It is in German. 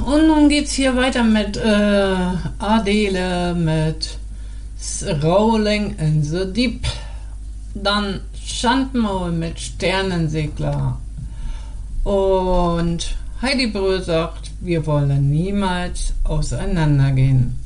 und nun geht's hier weiter mit Adele mit Rolling in the Deep. Dann Schandmaul mit Sternensegler. Und Heidi Brühl sagt, wir wollen niemals auseinandergehen.